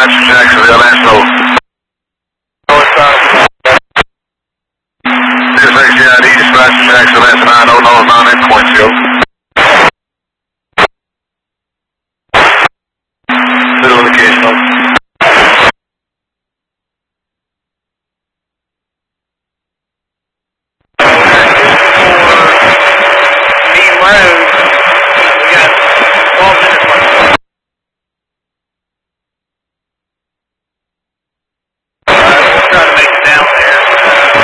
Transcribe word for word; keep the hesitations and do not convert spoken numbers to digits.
dispatch, Jacksonville, National. six X G I D, dispatch, Jacksonville, nine oh nine nine point zero. Middle indication.